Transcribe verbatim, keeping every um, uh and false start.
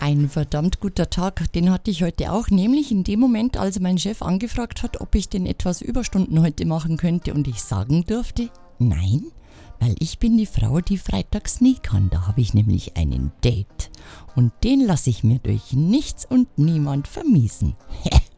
Ein verdammt guter Tag, den hatte ich heute auch, nämlich in dem Moment, als mein Chef angefragt hat, ob ich denn etwas Überstunden heute machen könnte und ich sagen durfte, nein, weil ich bin die Frau, die freitags nie kann. Da habe ich nämlich einen Date und den lasse ich mir durch nichts und niemand vermiesen.